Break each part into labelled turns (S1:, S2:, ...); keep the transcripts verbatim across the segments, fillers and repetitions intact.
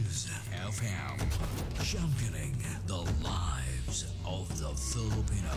S1: News F M. Championing the lives of the Filipino.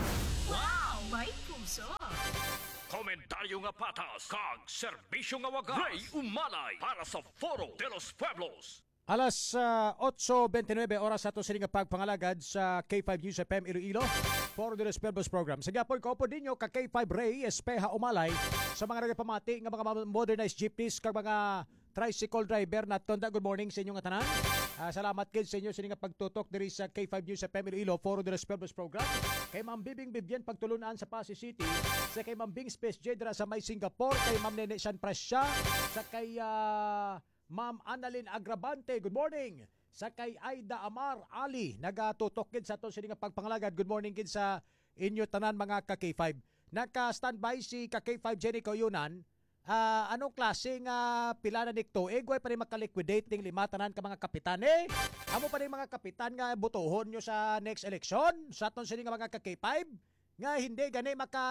S2: Wow! May puso!
S3: Komentaryo nga patas, kag serbisyo nga wagas. Ray Umalay para sa Foro de los Pueblos.
S4: Alas uh, eight twenty-nine oras ato sila nga pagpangalagad sa K five News F M Iloilo for the Pueblos program. Sa gapon ko po dinyo ka K five Ray Espeha Umalay sa mga nagpamati nga mga modernized jeepneys kag mga tricycle driver na tonda. Good morning sa inyo nga tanan. Uh, salamat kid sa inyo sa nga pagtutok diri sa K five News F M Iloilo for the Pueblos program. Kay Ma'am Bibing Bibien pagtulunan sa Pasig City, sa kay Ma'am Bing Space Jedra sa May Singapore, kay Ma'am Nene San Presya, sa kay uh, Ma'am Annalyn Agrabante, good morning. Sa kay Aida Amar Ali, nagatutok gid sa ato sa nga pagpangalagad. Good morning gid sa inyo tanan mga ka K five. Naka-standby si ka K five Jenny Coyunan. Uh, anong klaseng uh, pila na nikto? Eh, guay pa rin makaliquidate ng lima tanan ka mga kapitan. Eh, amo pa rin mga kapitan nga butuhon nyo sa next election. Sa aton sila nga mga ka K five. Nga hindi gani maka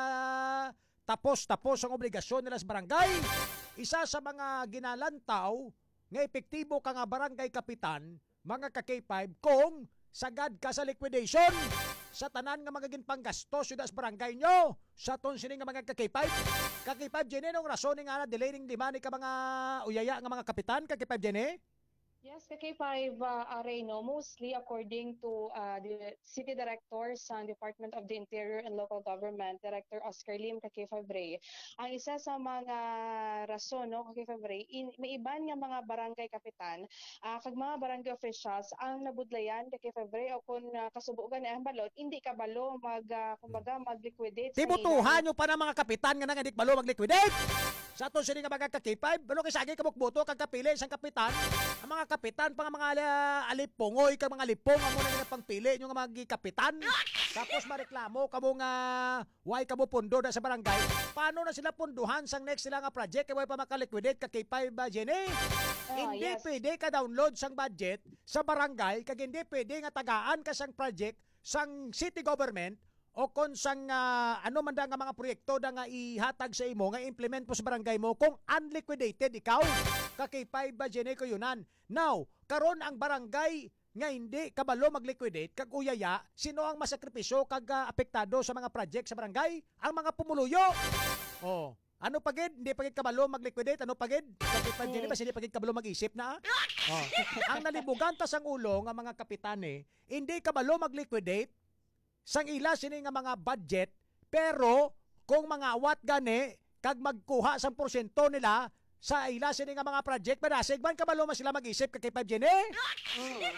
S4: tapos-tapos ang obligasyon nila sa barangay. Isa sa mga ginalantaw nga epektibo ka nga barangay kapitan, mga ka K five, kung sagad ka sa liquidation sa tanan nga magiging panggastos yun sa barangay nyo sa ton sining nga mga ka K five. Ka K five, Jenny, nung rason nga na delaying limani ka mga uyaya nga mga kapitan, ka K five, Jenny?
S5: Yes, the K five uh, Areno, mostly according to uh, the City Director sa Department of the Interior and Local Government, Director Oscar Lim, K five Ray. Ang isa sa mga rason, no, K five Ray, in, may iban nga mga barangay kapitan, uh, kag mga barangay officials, ang nabudlayan, K five Ray, o kung uh, kasubukan ang balot, hindi ka balo mag, uh, kumbaga, mag-liquidate.
S4: Tibutuhan nyo pa ng mga kapitan nga nang hindi balo mag-liquidate! Sa ato sila nga mga ka K five, ano kisagi ka mukbuto kag kapili isang kapitan? Ang mga kapitan pa nga mga uh, alipongoy kag mga lipong amo na nga pangpili nyo nga mga kapitan. Tapos mareklamo kamo nga why kamo pundo na sa barangay. Paano na sila punduhan sang next sila nga project kay why pa makaliquidate ka K five ba, Jenny? Uh, hindi yes. Pwede ka download sang budget sa barangay kag hindi pwede nga tagaan ka sang project sang city government o kung sang uh, ano man da nga mga proyekto da nga ihatag sa imo nga implement mo sa barangay mo kung unliquidated ikaw ka K five ba Jenny ko yunan. Now, karon ang barangay nga hindi kabalo mag-liquidate kag uyaya, sino ang masakripisyo kag uh, apektado sa mga project sa barangay? Ang mga pumuluyo. Oh, ano pagid? Hindi pagid kabalo mag-liquidate, ano pagid? Ka K five Jenny ba sila pagid kabalo mag-isip na? Oh. Ang nalibugan ta sang ulo nga mga kapitane, hindi kabalo mag-liquidate sang ila sini nga mga budget, pero kung mga awat gani kag magkuha sang porsyento nila sa ila sini nga mga project, madasig man kabalo man sila mag-isip ka K five Jenny? Mm.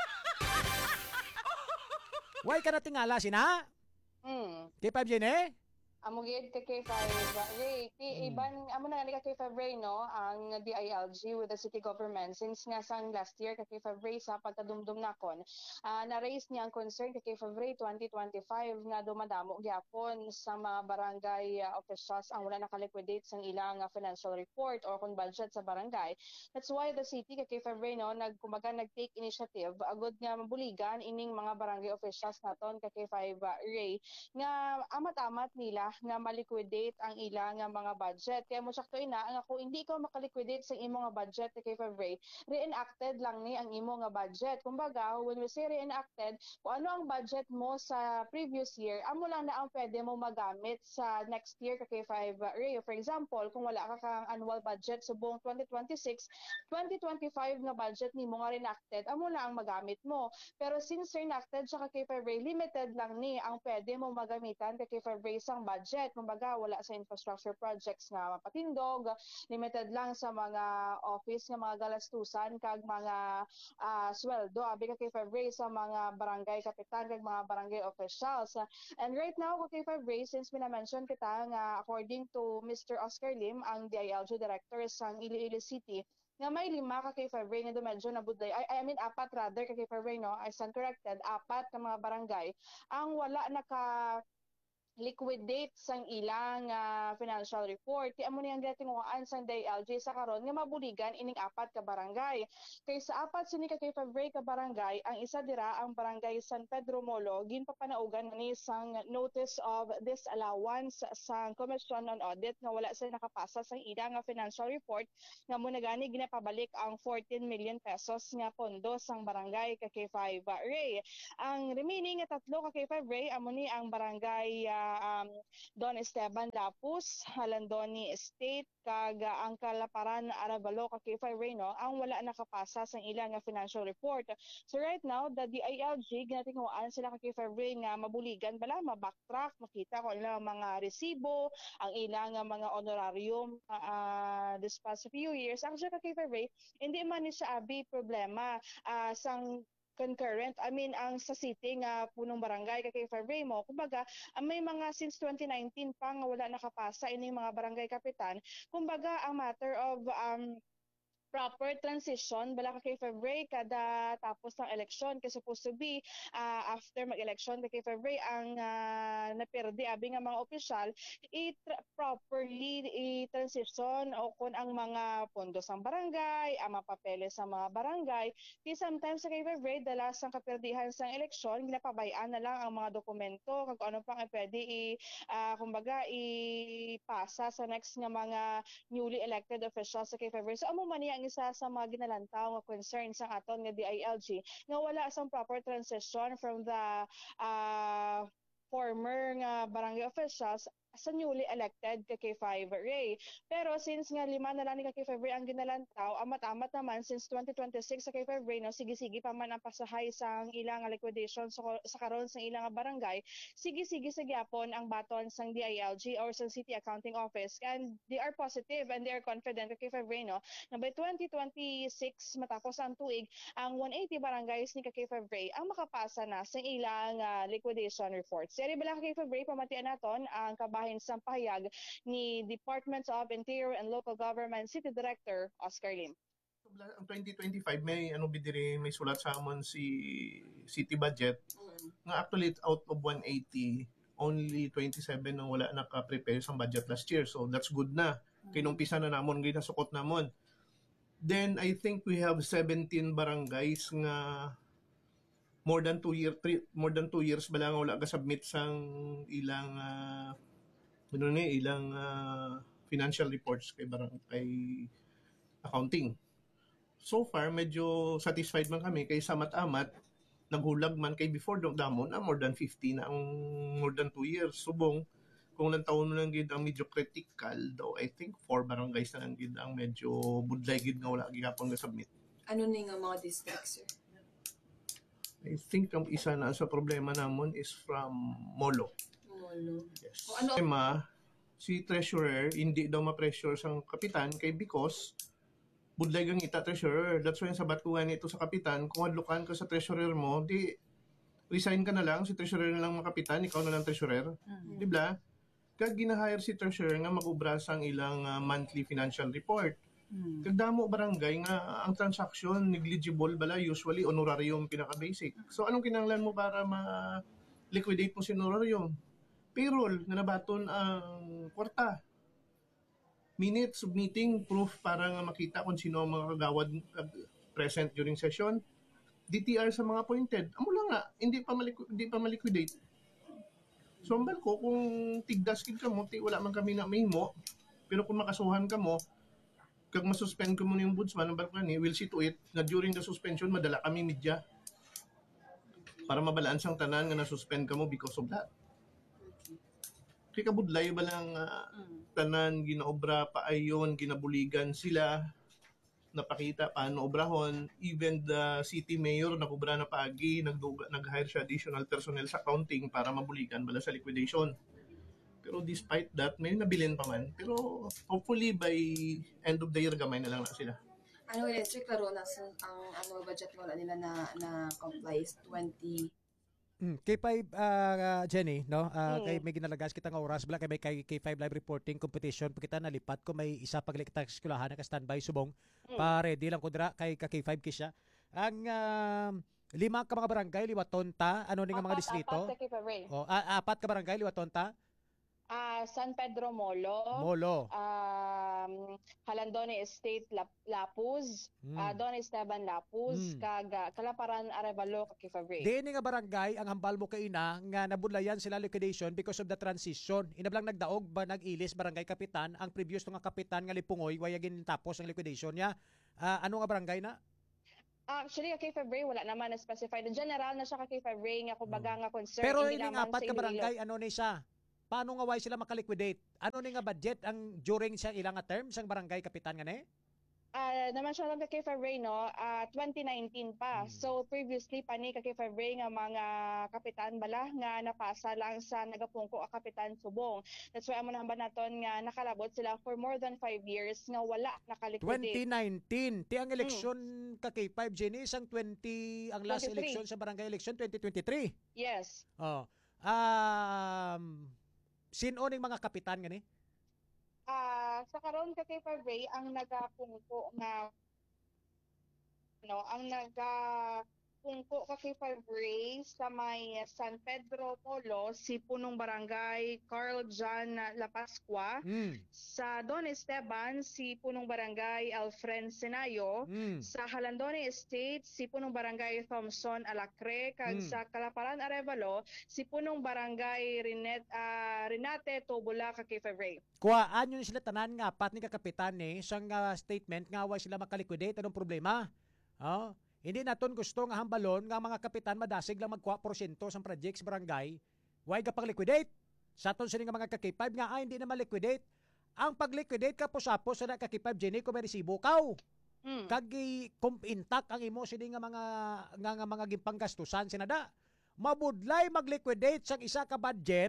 S4: Why ka natingala sina?
S5: Mm.
S4: K five Jenny?
S5: Amo gid ka K five Ray, mm. Iban amo na nga K five Ray, no, ang D I L G with the city government since nga sang last year ka K five Ray sa pagkadumdum nakon, uh, na-raise niya ang concern ka K five Ray twenty twenty-five nga dumadamo gyapon sa mga barangay uh, officials ang wala nakaliquidate sang ilang uh, financial report or kung budget sa barangay. That's why the city ka K five Ray, no, nagkumaga nag-take initiative agud nga mabuligan ining mga barangay officials naton ka K five Ray nga amat-amat nila nga maliquidate ang ilang nga mga budget. Kaya mo sakto ina nga kung hindi ka makaliquidate sa imo nga budget kay K five Ray, reenacted lang ni ang imo nga budget. Kumbaga, when we say reenacted, kung ano ang budget mo sa previous year, amo lang na ang pwede mo magamit sa next year kay K five Ray. For example, kung wala ka kang annual budget sa buong twenty twenty-six, twenty twenty-five nga budget nimo nga reenacted, amo lang ang magamit mo. Pero since reenacted siya kay K five Ray, limited lang ni ang pwede mo magamitan kay K five Ray sang budget. Budget, kumbaga wala sa infrastructure projects nga mapatindog, limited lang sa mga office nga mga galastusan kag mga uh, sweldo abi ka K five Ray sa mga barangay kapitan kag mga barangay officials. And right now ka K five Ray, since mina-mention kita nga according to Mister Oscar Lim, ang D I L G director sang Iloilo City, nga may lima ka K five Ray nga medyo nabuday, I, I mean apat rather ka K five Ray, no, I stand corrected, apat ka mga barangay ang wala naka liquidate sang ilang ah, financial report. Ti amo niyang ginatinguhaan sang D I L G sa karon nga mabuligan ining apat ka barangay. Kay sa apat sini ka kay Fabre ka barangay, ang isa dira ang barangay San Pedro Molo, ginpapanaugan ni sang notice of disallowance sang Commission on Audit nga wala sila nakapasa sang ila nga financial report nga muna gani ginapabalik ang fourteen million pesos nga pondo sang barangay ka K five Ray. Ang remaining nga tatlo ka K five Ray amo ni ang barangay uh, um, Don Esteban Lapus, Halandoni Estate, kag uh, ang Kalaparan Arabalo ka K five Ray no, ang wala nakapasa sa ilang nga financial report. So right now, the D I L G ginatinguan sila ka K five Ray nga mabuligan bala, mabacktrack, makita ko ilang mga resibo, ang ilang nga mga honorarium uh, this past few years. Actually ka K five Ray, hindi man ni siya abi problema uh, sang concurrent, I mean, ang sa city nga punong barangay kay K five Ray mo, kumbaga, ang may mga since twenty nineteen pa nga wala nakapasa ining mga barangay kapitan, kumbaga, ang matter of um, proper transition bala ka kay February kada tapos ng election kasi supposed to be uh, after mag-election kay February ang uh, naperde abi nga mga opisyal i-properly i-transition o kung ang mga pondo sang barangay, ang mga papeles sa mga barangay. Di sometimes sa kay February dala sang kaperdihan sang eleksyon ginapabayaan na lang ang mga dokumento kung ano pang pwede i uh, kumbaga ipasa sa next nga mga newly elected officials sa kay February. So amo man niya isa sa mga ginalantaw nga concerns sa aton nga D I L G nga wala sang proper transition from the uh, former nga barangay officials sa newly elected ka K five Ray. Pero since nga lima na lang ni ka K five Ray ang ginalantaw, amat-amat naman since twenty twenty-six sa K five Ray no, sige-sige pa man ang pasahay sang ilang liquidation sa, sa karon sang ilang barangay, sige-sige sa gyapon ang baton sang D I L G or sang City Accounting Office, and they are positive and they are confident ka K five Ray no, na by twenty twenty-six matapos ang tuig, ang one eighty barangays ni ka K five Ray ang makapasa na sa ilang uh, liquidation reports. Seri bala ka K five Ray, pamatian naton ang kabahin sa pahayag ni Department of Interior and Local Government City Director Oscar Lim.
S6: Ang twenty twenty-five may ano bidiri may sulat sa amon si city budget mm. nga actually out of one eighty only twenty-seven ang wala naka-prepare sa budget last year, so that's good na mm. kinumpisa na namon ginasukot namon. Then I think we have seventeen barangays nga more than two year three, more than two years bala nga wala ka submit sang ilang uh, ano ni ilang uh, financial reports kay barang kay accounting. So far medyo satisfied man kami kay samat-amat naghulag man kay before damon ah, more than fifty na ang more than two years subong kung lang taon lang gid ang medyo critical daw, I think four barangays na lang gid ang medyo budlay gid nga wala gihapon nga submit.
S2: Ano ni nga mga districts, sir?
S6: I think ang isa na sa problema namon is from Molo.
S2: Molo.
S6: Yes.
S2: O, ano?
S6: Tema, si treasurer hindi daw ma-pressure sang kapitan kay because budlay gang ita treasurer. That's why sabat ko nga nito sa kapitan, kung adlukan ka sa treasurer mo, di resign ka na lang, si treasurer na lang makapitan, ikaw na lang treasurer. Mm-hmm. Di ba? Kag gina-hire si treasurer nga mag-ubra sang ilang uh, monthly financial report. Hmm. Kagdamo barangay nga ang transaction negligible bala, usually honorarium pinaka-basic. So anong kinahanglan mo para ma-liquidate mo si honorarium? Payroll nga nabaton ang kwarta. Minutes of meeting, proof para nga makita kung sino ang mga kagawad present during session. D T R sa mga appointed. Amo lang nga, hindi pa maliqu- hindi pa maliquidate. So ambal ko kung tigdas kid ka mo, ti wala man kami na mahimo. Pero kung makasuhan ka mo, kag masuspend ko mo yung ombudsman, ang balkan ni, we'll see to it na during the suspension, madala kami media para mabalaan sang tanan nga na-suspend ka mo because of that. Kaya kabudlay ba lang uh, tanan, ginaobra pa ayon, ginabuligan sila, napakita paano obrahon. Even the city mayor, nakubra na paagi, nag-hire siya additional personnel sa accounting para mabuligan bala sa liquidation. Pero despite that, may nabilin pa man. Pero hopefully by end of the year, gamay na lang na sila.
S2: Ano ulit, sir, klaro na sa, ang ano, budget wala nila na, na complies twenty
S4: Mm, K five uh, Jenny, no? Uh,
S5: Mm.
S4: Kay may ginalagas kita nga oras bala kay may kay K five live reporting competition pa kita nalipat ko may isa paglikta sa eskwelahan na ka standby subong
S5: Mm.
S4: pa ready lang ko dira kay ka K five kisya. Ang uh, lima ka mga barangay liwaton ta ano ni nga mga
S5: Apat,
S4: distrito?
S5: apat ka K five Ray.
S4: O a- apat ka barangay liwaton ta?
S5: Ah, San Pedro Molo.
S4: Molo.
S5: Um, Halandone Estate Lap- Lapuz.
S4: Mm.
S5: ah, Don Esteban Lapuz.
S4: Mm.
S5: Kag ah, Kalaparan Arevalo kag Fabre.
S4: Di ini nga barangay ang hambal mo kay ina nga nabudlayan sila liquidation because of the transition. Inablang nagdaog ba nag-ilis barangay kapitan ang previous nga kapitan nga Lipungoy wayagin tapos ang liquidation niya. Ah, ano nga barangay na?
S5: Actually, kay Fabre wala naman na specified. General na siya kay Fabre nga kumbaga nga concern.
S4: Hmm. Pero
S5: hindi
S4: ini
S5: naman
S4: apat
S5: sa
S4: ka
S5: Iloilo.
S4: barangay ano ni siya? Paano nga way sila makaliquidate? Ano ni nga budget ang during sa ilang nga term sang barangay kapitan nga ni?
S5: Ah, naman siya lang kay Fabre no, ah, twenty nineteen pa.
S4: Hmm.
S5: So previously pa ni kay Fabre nga mga kapitan bala nga napasa lang sa nagapungko a kapitan Subong. That's why amo na ba naton nga nakalabot sila for more than five years nga wala nakaliquidate.
S4: twenty nineteen. Ti ang election
S5: Hmm.
S4: ka K five Jenny sang twenty ang last
S5: twenty-three.
S4: election sa barangay election twenty twenty-three.
S5: Yes.
S4: Oh. Um sino ning mga kapitan gani?
S5: Ah, sa karon ka kay Fabre ang nagapungko nga no, ang nagapungko ka kay Fabre sa may San Pedro Polo si punong barangay Carl John La Pascua.
S4: Mm.
S5: Sa Don Esteban, si punong barangay Alfred Senayo.
S4: Mm.
S5: Sa Halandone Estate, si punong barangay Thompson Alacre. Kag
S4: Mm.
S5: sa Kalaparan Arevalo, si punong barangay Rinet, ah, Renate Tobula kay Fabre.
S4: Kuhaan yun sila tanan nga apat ni kakapitan ni sang uh, statement nga way sila makaliquidate anong problema. Oh, hindi naton gusto nga hambalon nga mga kapitan madasig lang magkuha porsyento sa projects barangay way ga pang liquidate. Sa aton sila nga mga ka K five nga ay hindi na maliquidate. Ang pag-liquidate ka posapos sa ka K five Jenny kung may resibo kaw.
S5: Mm.
S4: Kag intact ang imo sini nga mga nga, nga mga gimpanggastusan sinada. Mabudlay mag-liquidate sang isa ka budget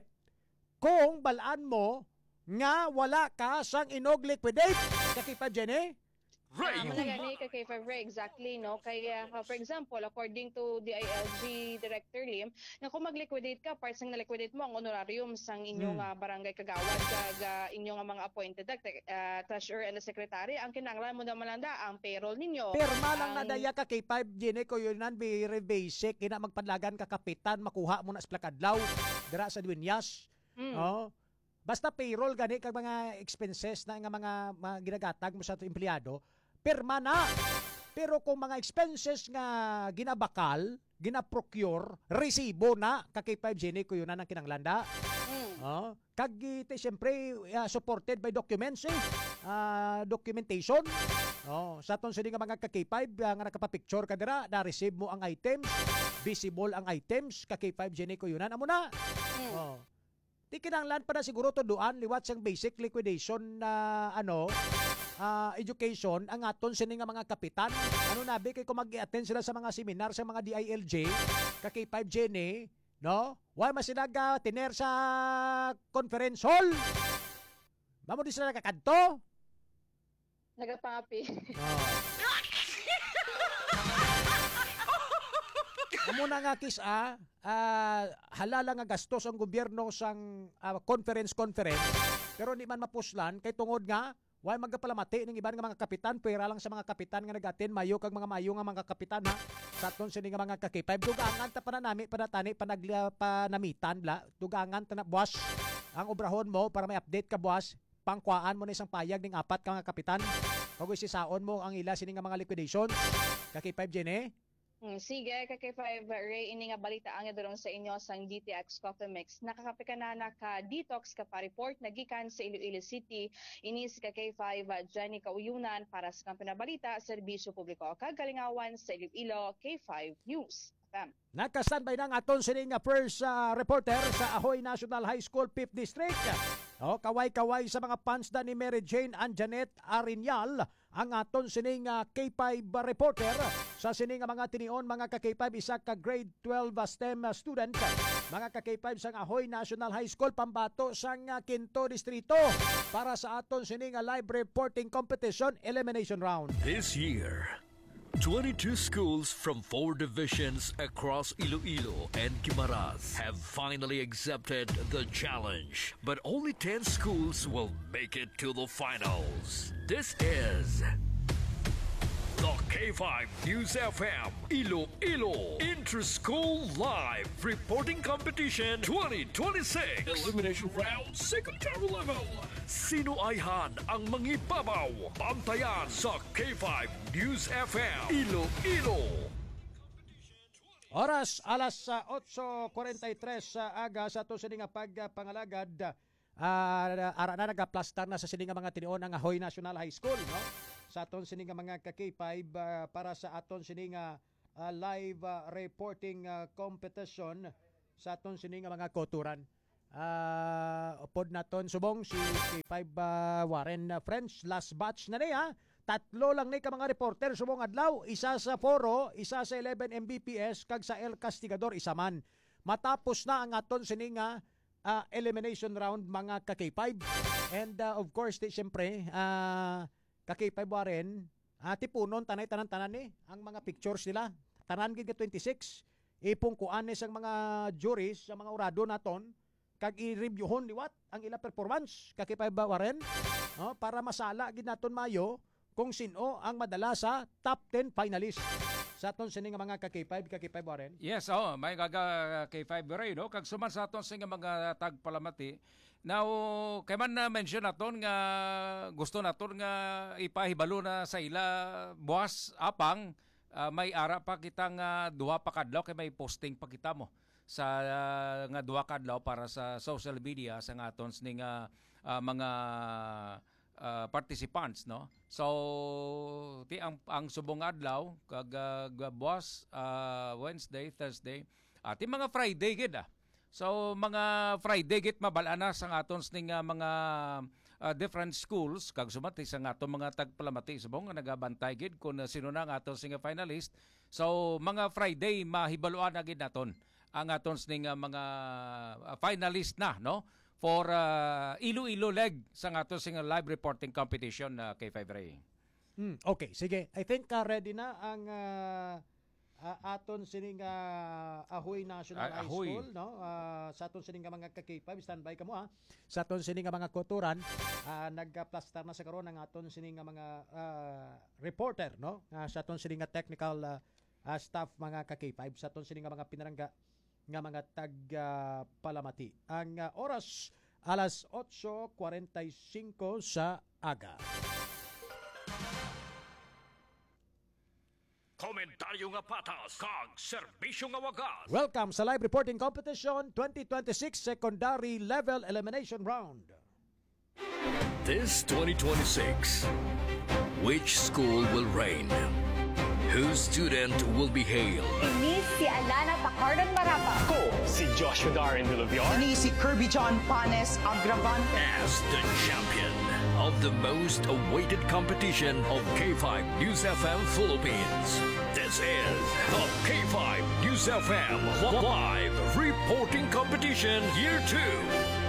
S4: kung balaan mo nga wala ka sang inog liquidate. Ka K five Jenny?
S3: Ray
S5: Ah, malagani ka kay Fabre, exactly, no? Kaya, uh, for example, according to D I L G Director Lim, na kung mag-liquidate ka, parts ng na-liquidate mo ang honorarium sang inyong
S4: Hmm.
S5: ah, barangay kagawad, kag ah, inyong ah, mga appointed uh, treasurer and secretary, ang kinanglan mo naman lang da, ang payroll ninyo.
S4: Pirma lang
S5: ang-
S4: na daya ka K five Jenny ko yun nan very basic ina magpadlagan ka kapitan makuha mo na sa plakadlaw dira sa Dueñas.
S5: Mm.
S4: Oh. Basta payroll gani kag mga expenses na nga mga, mga ginagatag mo sa empleyado, pirma na. Pero kung mga expenses nga ginabakal, ginaprocure, resibo na ka K five Jenny ko yun na ang kinanglanda.
S5: Mm.
S4: Oh, kag ite siyempre uh, supported by documents eh. Ah, documentation. Oh, sa aton sini nga mga ka K five uh, nga nakapapicture ka dira, na-receive mo ang items, visible ang items ka K five Jenny ko yunan amo na.
S5: Mm.
S4: Oh. Di kinanglan pa na siguro to duan liwat sang basic liquidation na ano ah, education ang aton sini nga mga kapitan. Ano nabi kay kung mag-attend sila sa mga seminar sa mga D I L J ka K five Jenny, no? Why masinaga tiner sa conference hall? Mamo di sila nakakadto?
S5: Nagapangapi.
S4: Amo na nga kis ah, ah, halala nga gastos ang gobyerno sang ah, conference conference pero di man mapuslan kay tungod nga way magapalamati ng iban nga mga kapitan pera lang sa mga kapitan nga nagatin mayo kag mga mayo nga mga kapitan ha sa aton sini nga mga ka K five dugangan ta pananami panatani panagla panamitan bla dugangan ta na boss ang obrahon mo para may update ka boss pangkuaan mo na isang payag ning apat ka mga kapitan kag sisaon mo ang ila sini nga mga liquidation ka K five Jenny.
S5: Mm, sige, ka kay five Ray, ini nga balita ang idurong sa inyo sang D T X Coffee Mix. Nakakape ka na naka-detox ka pa report nagikan sa Iloilo City. Ini si ka kay five Jenny Kauyunan para sa kampanya balita, serbisyo publiko. Kagalingawan sa Iloilo, K five News. Tam.
S4: Naka-standby na ang aton sining nga first uh, reporter sa Ahoy National High School fifth District. O, kaway-kaway sa mga fans da ni Mary Jane and Janet Arinyal ang aton sining uh, K five reporter sa sining nga mga tinion mga ka K five isa ka grade twelve uh, STEM uh, student mga ka K five sang Ahoy National High School pambato sang uh, Quinto Distrito para sa aton sining nga live reporting competition elimination round.
S3: This year, twenty-two schools from four divisions across Iloilo and Guimaras have finally accepted the challenge. But only ten schools will make it to the finals. This is the K K five News F M Iloilo Inter-School Live Reporting Competition twenty twenty-six Elimination Round Secretary Level. Sino ayhan ang mangibabaw? Bantayan sa K five News F M Iloilo.
S4: Oras alas uh, eight forty-three sa aga sa to sini nga pagpangalagad uh, ara na nagaplastar na sa sini nga mga tinuon ang Ahoy National High School, no? Sa aton sini nga mga ka K five uh, para sa aton sini nga uh, live uh, reporting uh, competition sa aton sini nga mga koturan. Uh, upod naton subong si K five uh, Warren uh, French last batch na niya. Tatlo lang ni ka mga reporter subong adlaw, isa sa Foro, isa sa eleven M B P S kag sa El Castigador isa man. Matapos na ang aton sini nga uh, elimination round mga ka K five. And uh, of course, di syempre, uh, ka K five Warren, uh, tipunon tanay tanan tanan ni ang mga pictures nila. Tanan gid twenty-six ipong kuan ni sang mga juries sa mga urado naton kag i-reviewhon liwat ang ila performance ka K five Warren, no, para masala gid naton mayo kung sino ang madala sa top ten finalist sa aton sini nga mga ka K five ka K five Warren.
S7: Yes, oh, may gaga K five Ray, no? Kag suman sa aton sa mga tagpalamati. Now, kay man na mention naton nga gusto naton nga ipahibalo na sa ila buwas apang uh, may ara pa kita nga duha pa kadlaw kay may posting pa kita mo sa uh, nga duha kadlaw para sa social media sa nga aton sini nga uh, mga Uh, participants, no? So ti ang ang subong adlaw kag uh, buwas uh, Wednesday, Thursday, at uh, mga Friday gid ah. So mga Friday gid mabalana sa aton ning uh, mga uh, different schools kag sumati sa aton mga tagpalamati subong nga nagabantay gid kung uh, sino na ang aton sing finalist. So mga Friday mahibaluan na gid naton ang aton ning uh, mga uh, finalist na, no? For uh, Iloilo leg sa ato sing live reporting competition uh, K five Ray.
S4: Hmm, okay, sige. I think uh, ready na ang uh, uh, aton sining uh, Ahoy National
S7: Ah,
S4: High
S7: Ahoy.
S4: School, no? Uh, sa aton sining nga mga ka K five, standby ka mo ha. Sa aton sining nga mga koturan, uh, nagplastar na sa karon ang aton sining nga mga uh, reporter, no? Uh, sa aton sining nga technical uh, uh, staff mga ka K five, sa aton sining nga mga pinarangga nga mga tag uh, palamati. Ang uh, oras alas eight forty-five sa aga.
S3: Komentaryo nga patas kag serbisyo nga wagas.
S4: Welcome sa live reporting competition twenty twenty-six secondary level elimination round.
S3: This twenty twenty-six, which school will reign? Whose student will be hailed?
S8: Ini si Alana Pacardan Marapa.
S9: Ko, si Joshua Darren Villaviar.
S10: Ini si Kirby John Panes Agravante.
S3: As the champion of the most awaited competition of K five News F M Philippines. This is the K five News F M Live Reporting Competition Year two.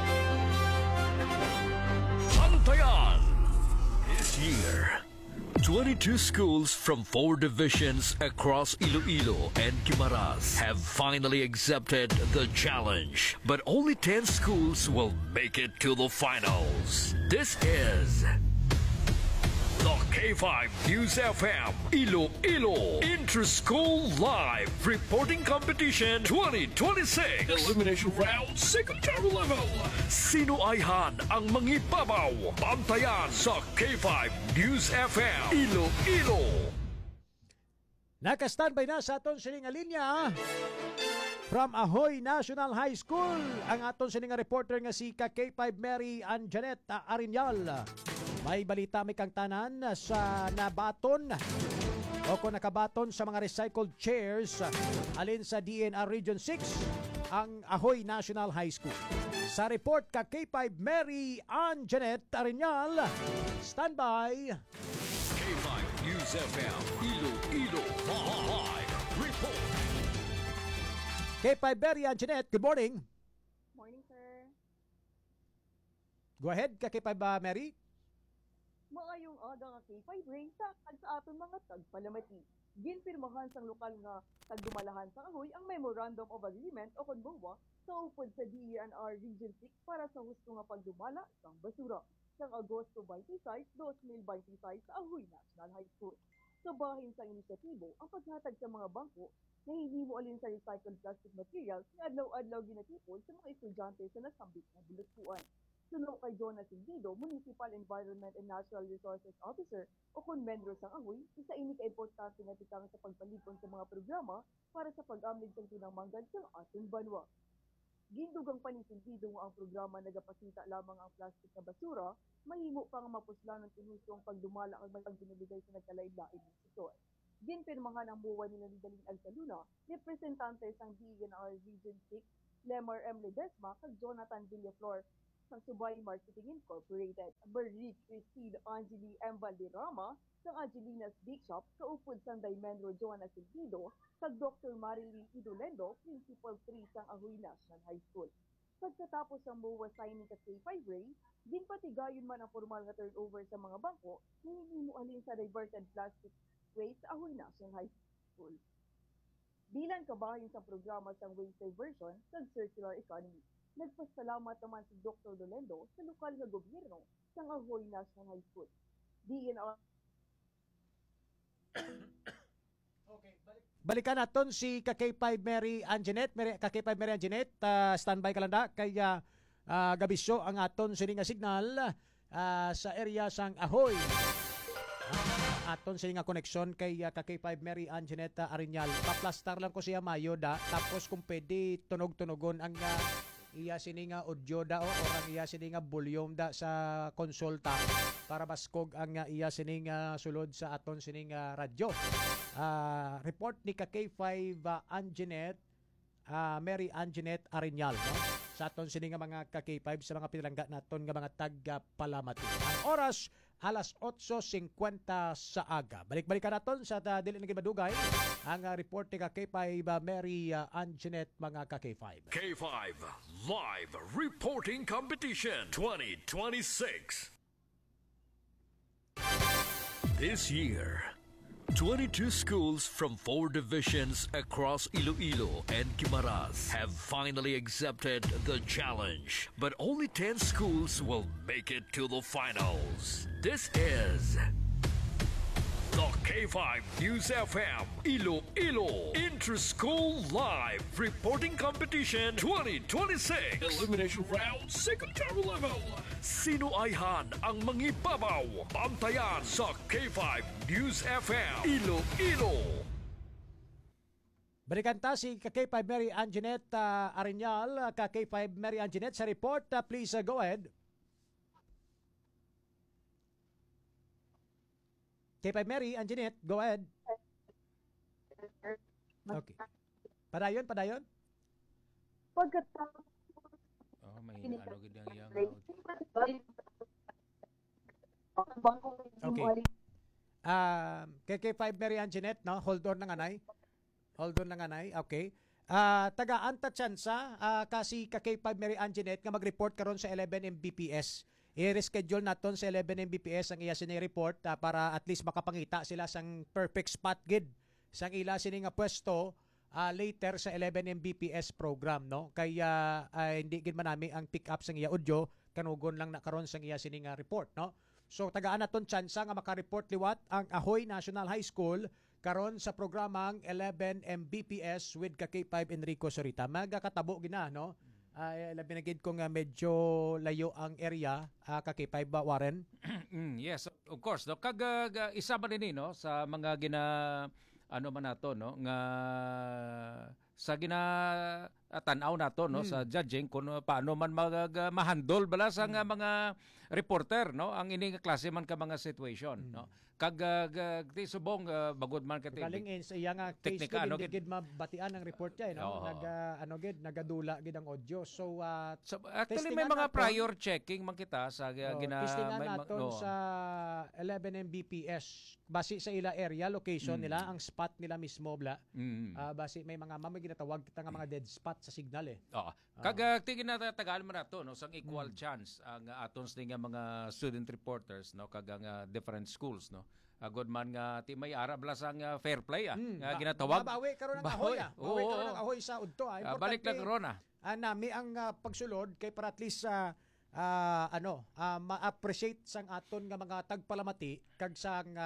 S3: Bantayan! This year, twenty-two schools from four divisions across Iloilo and Guimaras have finally accepted the challenge, but only ten schools will make it to the finals. This is the K five News F M Iloilo Inter-School Live Reporting Competition twenty twenty-six Elimination Round Secretary Level. Sino ayhan ang mangibabaw? Bantayan sa K five News F M Iloilo.
S4: Naka-standby na sa aton sining nga linya from Ahoy National High School ang aton sining nga reporter nga si ka K five Mary Anjanet Arinyal. May balita may kang tanan sa nabaton o kung nakabaton sa mga recycled chairs alin sa D N R Region six ang Ahoy National High School. Sa report ka K five Mary Anjanet Arinyal, standby.
S3: K five News F M Iloilo Live Report.
S4: K five Mary Anjanet, good morning.
S8: Morning, sir.
S4: Go ahead, ka K five uh, Mary.
S11: Maayong aga nga K five Ray sa kag sa aton mga tagpalamati. Ginpirmahan sang lokal nga tagdumalahan sa Ahoy ang Memorandum of Agreement o konbowa sa upod sa D E N R Region six para sa husto nga pagdumala sang basura sang Agosto twenty-six, twenty twenty-six sa Ahoy National High School. Kabahin sa inisyatibo ang paghatag sa mga bangko na hihimo alin sa recycled plastic materials na adlaw-adlaw ginatipon sa mga estudyante sa nasambit na biluskuan. Suno kay Jonas Indido, Municipal Environment and Natural Resources Officer o Conmendro sang Ahoy, isa ini ka importante nga tikang sa pagpalikon sa mga programa para sa pag-amlig sa tinangmanggad sa ating banwa. Gindugang panisindido nga ang programa nagapakita lamang ang plastic na basura, mahimo pa nga mapuslan ng tinuso ang pagdumala ang mga ginibigay sa nagkalain-lain ng sektor. Ginpirmahan ang buwan nila ni Daling Alcaluna, representante sang D N R Region six, Lemar M. Ledesma, kag Jonathan Villaflor, sang Subay Marketing Incorporated. Berric Christine Angeli M. Valderrama, sang Angelina's Bake Shop, kaupod sang Dimenro Jonas Silvido, kag Doctor Marilyn Idolendo, Principal three sang Ahoy National High School. Pagkatapos ang buwas signing ka K five Ray, din patigayon man ang formal nga turnover sa mga bangko, hindi mo alin sa diverted plastic waste sa Ahoy National High School. Bilang kabahin sa programa sang waste diversion sa circular economy, nagpasalamat naman si Doctor Dolendo sa lokal na gobyerno sa Ahoy National High School. D N R
S4: Balikan naton si ka K five Mary Anjanette, Mary, ka K five Mary Anjanette, uh, standby ka lang da kaya uh, gabisyo ang aton sini nga signal uh, sa area sang Ahoy. Uh, aton sini nga koneksyon kay uh, ka K five Mary Anjanette uh, Arinyal. Paplastar lang ko siya mayo da, tapos kung pwede tunog-tunogon ang uh, iya sini nga audio da o orang iya sini nga volume da sa konsulta para baskog ang uh, iya sini nga sulod sa aton sini nga radyo. Uh, report ni ka K five uh, Anjanette, uh, Mary Anjanette Arinyal, no? Sa aton sini nga mga ka K five sa mga pinalangga naton nga mga taga Palamati. Ang oras alas eight fifty sa aga. Balik-balikan naton sa uh, dili naging madugay ang uh, report ni ka K five uh, Mary uh, Anjanette mga ka K five.
S3: K five Live Reporting Competition twenty twenty-six. This year, twenty-two schools from four divisions across Iloilo and Guimaras have finally accepted the challenge, but only ten schools will make it to the finals. This is the K five News F M Iloilo Inter-School Live Reporting Competition twenty twenty-six. Elimination Round Secondary Level. Sino ayhan ang mangibabaw? Bantayan sa K five News F M Iloilo.
S4: Balikan ta si ka K five Mary Anjanette uh, Arinyal, ka K five Mary Anjanette sa report. Uh, please uh, go ahead. K five Mary Anjanette, go ahead. Okay. Padayon, padayon.
S11: Pagkatapos
S7: Oh, may ano gid ang iyang
S4: Okay. Um, K K five Mary Anjanette, no? Hold on na anay. Hold on na anay. Okay. Uh, taga-anta tsansa uh, kasi ka K five Mary Anjanette nga mag-report karon sa eleven M B P S. I-reschedule naton sa eleven M B P S ang iya sini report uh, para at least makapangita sila sang perfect spot gid sang ila sini nga pwesto uh, later sa eleven M B P S program, no? Kaya uh, hindi gid man nami ang pick up sang iya audio, kanugon lang na karon sang iya sini nga report, no? So tagaan naton tsansa nga maka-report liwat ang Ahoy National High School karon sa programang eleven M B P S with ka K five Enrico Sorita. Magakatabo gina, no? Uh, labi na gid ko nga medyo layo ang area, uh, ka K five ba Warren?
S7: Yes, of course. No? Kag uh, isa ba din no sa mga gina ano man nato no nga sa gina uh, tan-aw nato no hmm. sa judging kung uh, paano man mag uh, mahandle bala sa hmm. mga reporter no ang ini nga klase man ka mga situation hmm. no kag uh, ti subong uh, bagod man ka ti
S4: galing in sa iya nga case gid ano, gid mabatian ang report niya no oh. nag uh, ano gid nagadula gid ang audio so, uh,
S7: so actually may mga naton, prior checking man kita sa uh,
S4: oh,
S7: gina
S4: testingan
S7: may,
S4: naton no. sa eleven M B P S base sa ila area location mm. nila ang spot nila mismo bla mm. uh, base may mga mamay ginatawag kita nga mga dead spot sa signal eh
S7: oo kag uh, tigin na tagal man nato no sang equal mm. chance ang uh, atons nga mga student reporters no kag ang uh, different schools no uh, good man nga ti may arab la sang uh, fair play ah mm. uh, ginatawag
S4: bawi karon ang Ahoy ah bawi karon ang Ahoy sa udto ah
S7: uh, balik lang karon ah
S4: uh, nami ang uh, pagsulod kay para at least sa uh, uh, ano uh, ma-appreciate sang aton nga mga tagpalamati kag sang uh,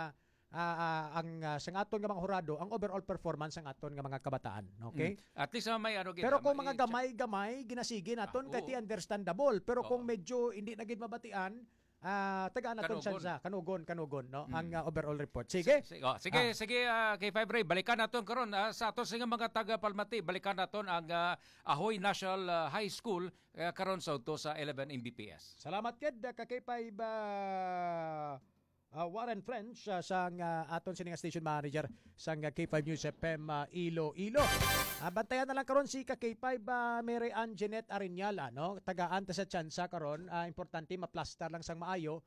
S4: ah, ah, ang uh, sang aton nga mga hurado ang overall performance ang aton nga mga kabataan, okay?
S7: Mm. At least uh, may ano gid.
S4: Pero
S7: ah,
S4: kung
S7: may-
S4: mga gamay-gamay ginasige naton
S7: Ah,
S4: kay
S7: oo.
S4: ti understandable, pero
S7: Oo.
S4: kung medyo hindi na gid mabatian, ah tagaan naton
S7: Kanugon.
S4: siya kanugon kanugon no
S7: Mm.
S4: ang ah, overall report. Sige.
S7: Sige, oh, sige,
S4: Ah.
S7: sige ah, K five Ray, balikan naton karon ah, sa aton sa mga taga Palmati, balikan naton ang ah, Ahoy National ah, High School ah, karon sa uto sa eleven M B P S.
S4: Salamat kid ka kay five uh, uh, Warren French uh, sang uh, aton sining station manager sang uh, K five News F M uh, Iloilo. Uh, bantayan na lang karon si ka K five uh, Mary Ann Jeanette Arinyala no tagaan ta sa tsansa karon uh, importante maplastar lang sang maayo